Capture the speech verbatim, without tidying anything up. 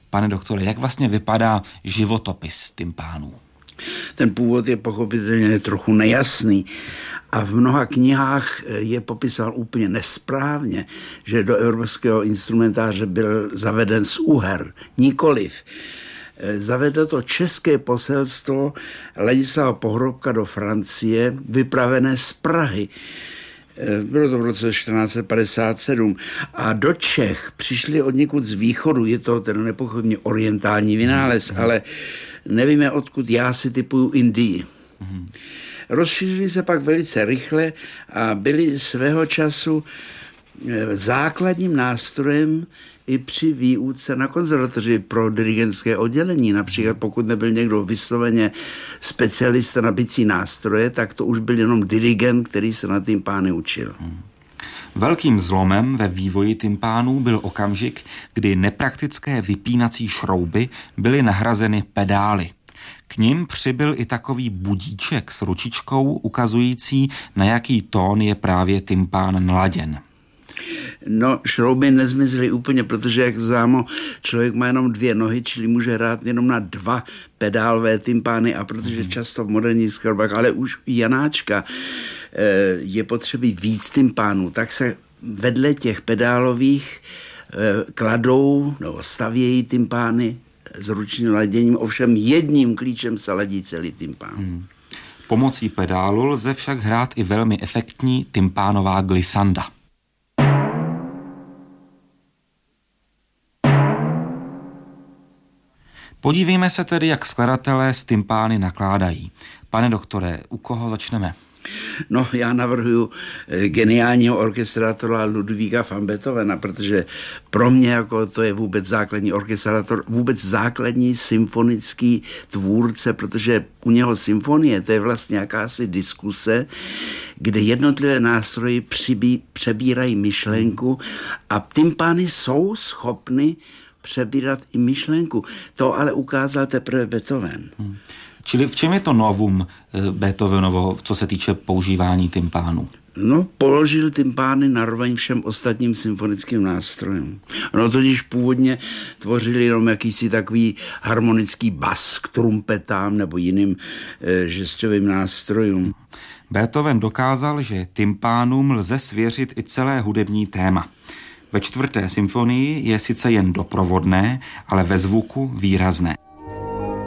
Pane doktore, jak vlastně vypadá životopis tympánů? Ten původ je pochopitelně trochu nejasný a v mnoha knihách je popisován úplně nesprávně, že do evropského instrumentáře byl zaveden z Uher. Nikoliv. Zavedlo to české poselstvo Ladislava Pohrobka do Francie, vypravené z Prahy. Bylo to v roce čtrnáct padesát sedm. A do Čech přišli od někud z východu, je to ten nepochybně orientální vynález, mm. ale nevíme odkud, já si typuju Indii. Mm. Rozšířili se pak velice rychle a byli svého času základním nástrojem i při výuce na konzervatoři pro dirigentské oddělení. Například pokud nebyl někdo vysloveně specialista na bicí nástroje, tak to už byl jenom dirigent, který se na tympány učil. Hmm. Velkým zlomem ve vývoji tympánů byl okamžik, kdy nepraktické vypínací šrouby byly nahrazeny pedály. K nim přibyl i takový budíček s ručičkou ukazující, na jaký tón je právě tympán naladěn. No, šrouby nezmizely úplně, protože, jak známo, člověk má jenom dvě nohy, čili může hrát jenom na dva pedálové tympány a protože často v moderních skladbách, ale už Janáčka je potřebí víc tympánů, tak se vedle těch pedálových kladou nebo stavějí tympány s ručním laděním, ovšem jedním klíčem se ladí celý tympán. Hmm. Pomocí pedálu lze však hrát i velmi efektní tympánová glissanda. Podívejme se tedy, jak skladatelé s tympány nakládají. Pane doktore, u koho začneme? No, já navrhuju geniálního orchestrátora Ludvíka van Beethovena, protože pro mě jako to je vůbec základní orchestrátor, vůbec základní symfonický tvůrce, protože u něho symfonie to je vlastně jakási diskuse, kde jednotlivé nástroje přibí, přebírají myšlenku a tympány jsou schopny přebírat i myšlenku. To ale ukázal teprve Beethoven. Hmm. Čili v čem je to novum Beethovenovo, co se týče používání tympánů? No, položil tympány na roveň všem ostatním symfonickým nástrojům. No, totiž původně tvořili jenom jakýsi takový harmonický bas k trumpetám nebo jiným e, žestovým nástrojům. Beethoven dokázal, že tympánům lze svěřit i celé hudební téma. Ve čtvrté symfonii je sice jen doprovodné, ale ve zvuku výrazné.